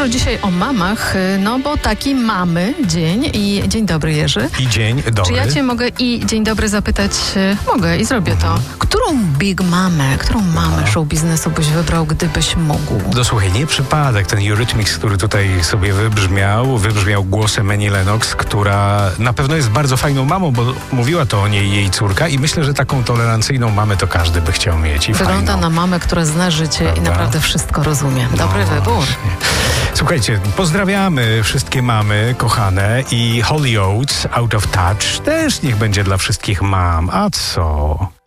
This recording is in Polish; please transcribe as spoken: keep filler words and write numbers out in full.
Dużo dzisiaj o mamach, no bo taki mamy dzień i dzień dobry, Jerzy. I dzień dobry. Czy ja cię mogę i dzień dobry zapytać? Mogę i zrobię to. Którą big mamę, którą mamę show biznesu byś wybrał, gdybyś mógł? No słuchaj, nie przypadek ten Eurythmics, który tutaj sobie wybrzmiał, wybrzmiał głosem Annie Lennox, która na pewno jest bardzo fajną mamą, bo mówiła to o niej jej córka i myślę, że taką tolerancyjną mamę to każdy by chciał mieć. I Wygląda fajną. na mamę, która zna życie Prawda? i naprawdę wszystko rozumie. Dobry No, wybór. właśnie. Słuchajcie, pozdrawiamy wszystkie mamy kochane i Holy Oates, Out of Touch też niech będzie dla wszystkich mam. A co?